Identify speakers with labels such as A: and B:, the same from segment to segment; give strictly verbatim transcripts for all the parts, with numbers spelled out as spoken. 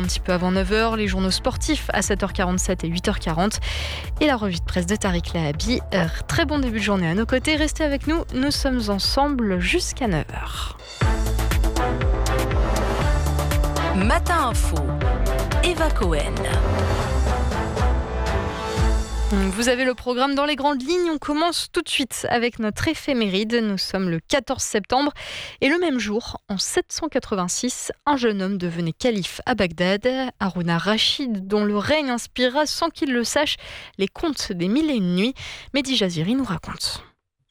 A: petit peu avant neuf heures, les journaux sportifs à sept heures quarante-sept et huit heures quarante et la revue de presse de Tariq Lahabi. Euh, très bon début de journée à nos côtés. Restez avec nous, nous sommes ensemble jusqu'à neuf heures.
B: Matin Info, Eva Cohen.
A: Vous avez le programme dans les grandes lignes. On commence tout de suite avec notre éphéméride. Nous sommes le quatorze septembre et le même jour, en sept cent quatre-vingt-six, un jeune homme devenait calife à Bagdad, Haroun ar-Rachid, dont le règne inspira, sans qu'il le sache, les contes des mille et une nuits. Mehdi Jaziri nous raconte.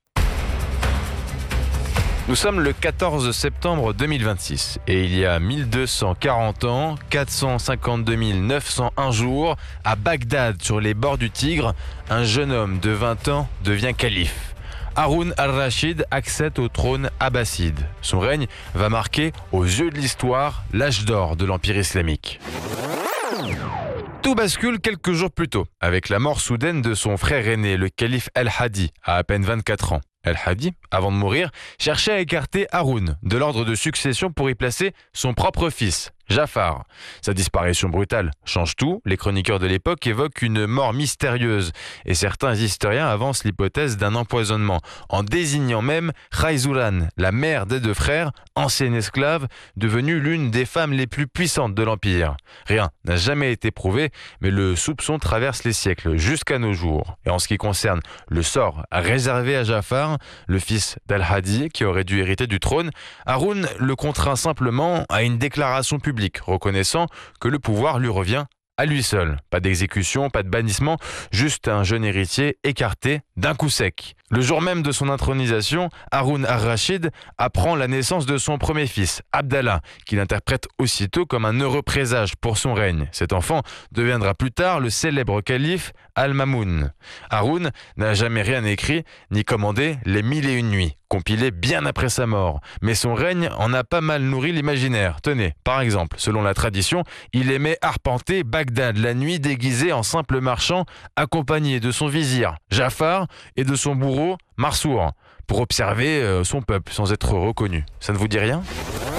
C: Nous sommes le quatorze septembre deux mille vingt-six et il y a mille deux cent quarante ans, quatre cent cinquante-deux mille neuf cent un jours, à Bagdad, sur les bords du Tigre, un jeune homme de vingt ans devient calife. Haroun ar-Rachid accède au trône abbasside. Son règne va marquer, aux yeux de l'histoire, l'âge d'or de l'Empire islamique. Tout bascule quelques jours plus tôt, avec la mort soudaine de son frère aîné, le calife Al-Hadi, à à peine vingt-quatre ans. Al-Hadi, avant de mourir, cherchait à écarter Haroun de l'ordre de succession pour y placer son propre fils, Jafar. Sa disparition brutale change tout. Les chroniqueurs de l'époque évoquent une mort mystérieuse et certains historiens avancent l'hypothèse d'un empoisonnement, en désignant même Khayzuran, la mère des deux frères, ancienne esclave, devenue l'une des femmes les plus puissantes de l'Empire. Rien n'a jamais été prouvé, mais le soupçon traverse les siècles jusqu'à nos jours. Et en ce qui concerne le sort réservé à Jafar, le fils d'Al-Hadi, qui aurait dû hériter du trône, Haroun le contraint simplement à une déclaration publique, reconnaissant que le pouvoir lui revient à lui seul. Pas d'exécution, pas de bannissement, juste un jeune héritier écarté d'un coup sec. Le jour même de son intronisation, Haroun ar-Rachid apprend la naissance de son premier fils, Abdallah, qu'il interprète aussitôt comme un heureux présage pour son règne. Cet enfant deviendra plus tard le célèbre calife Al-Mamoun. Haroun n'a jamais rien écrit ni commandé les mille et une nuits, compilé bien après sa mort. Mais son règne en a pas mal nourri l'imaginaire. Tenez, par exemple, selon la tradition, il aimait arpenter Bagdad la nuit déguisé en simple marchand, accompagné de son vizir, Jafar, et de son bourreau, Marsour, pour observer euh, son peuple sans être reconnu. Ça ne vous dit rien ?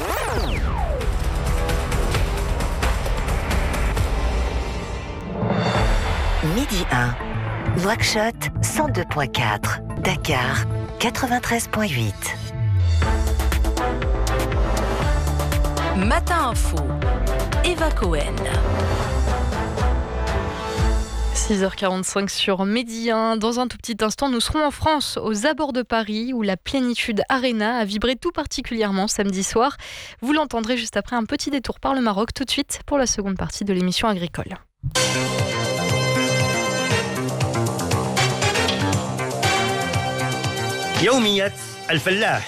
D: Midi un, Nouakchott cent deux virgule quatre, Dakar quatre-vingt-treize virgule huit.
B: Matin Info, Eva Cohen.
A: six heures quarante-cinq sur Midi un. Dans un tout petit instant, nous serons en France, aux abords de Paris, où la Plénitude Arena a vibré tout particulièrement samedi soir. Vous l'entendrez juste après un petit détour par le Maroc, tout de suite pour la seconde partie de l'émission agricole.
E: يومية الفلاح.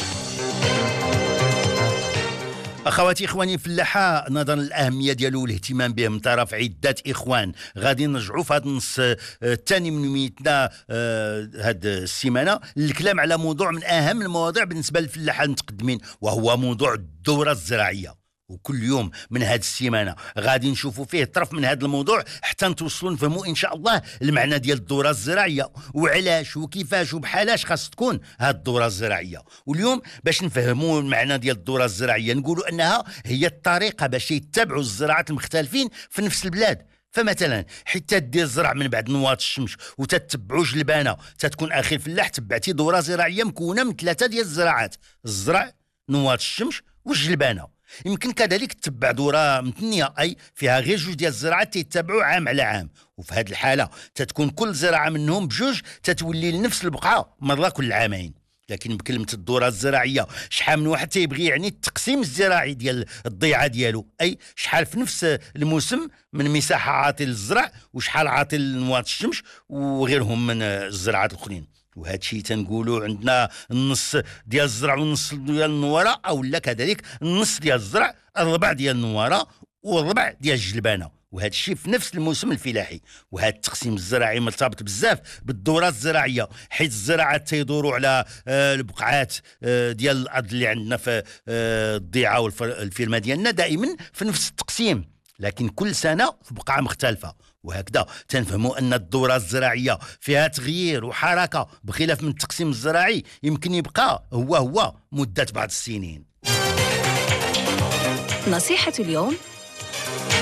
E: اخواتي اخواني الفلاحه، نظرا للاهميه ديالو والاهتمام به من طرف عده اخوان، غادي نرجعوا في هذا النص الثاني من يوميتنا هذه السيمانه للكلام على موضوع من اهم المواضيع بالنسبه للفلاحه المتقدمين، وهو موضوع الدوره الزراعيه. وكل يوم من هذه السيمانه غادي نشوفوا فيه طرف من هذا الموضوع حتى نتوصلوا نفهموا ان شاء الله المعنى ديال الدوره الزراعيه وعلاش وكيفاش وبحالاش خاص تكون هذه الدوره الزراعيه. واليوم باش نفهموا المعنى ديال الدوره الزراعيه نقولوا انها هي الطريقه باش يتبعوا الزراعات المختلفين في نفس البلاد. فمثلا حتى دير الزرع من بعد نواط الشمس وتتبعوا جلبانه تتكون اخي الفلاح تبعتي دوره زراعيه مكونه من ثلاثه ديال الزراعات: الزرع، نواط الشمس والجلبانه. يمكن كذلك تتبع دوره متنيه، اي فيها غير جوج ديال الزراعات تيتبعوا عام على عام، وفي هذه الحاله تتكون كل زراعه منهم بجوج تتولي لنفس البقعه مره كل عامين. لكن بكلمه الدوره الزراعيه شحال من واحد تيبغي يعني التقسيم الزراعي ديال الضيعه ديالو، اي شحال في نفس الموسم من مساحه عاطي للزرع وشحال عاطي لنواط الشمس وغيرهم من الزراعات الاخرين. وهذا الشيء تنقولوا عندنا النص ديال الزرع والنص ديال النواره، او لا كذلك النص ديال الزرع، الربع ديال النواره والربع ديال الجلبانه. وهذا الشيء في نفس الموسم الفلاحي. وهذا التقسيم الزراعي مرتبط بزاف بالدورات الزراعيه، حيث الزراعات تيدوروا على البقعات ديال الارض اللي عندنا في الضيعه والفيرما ديالنا دائما في نفس التقسيم، لكن كل سنه في بقعه مختلفه. وهكذا تنفهموا ان الدوره الزراعيه فيها تغيير وحركه، بخلاف من التقسيم الزراعي يمكن يبقى هو هو مده بعض السنين.
B: نصيحه اليوم: